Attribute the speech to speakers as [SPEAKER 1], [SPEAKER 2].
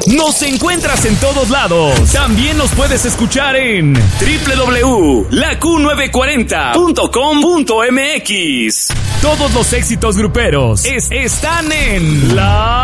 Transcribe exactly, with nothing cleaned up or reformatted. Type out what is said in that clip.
[SPEAKER 1] Nos encuentras en todos lados. También nos puedes escuchar en doble u doble u doble u punto la Q novecientos cuarenta punto com punto m x. Todos los éxitos gruperos es, están en La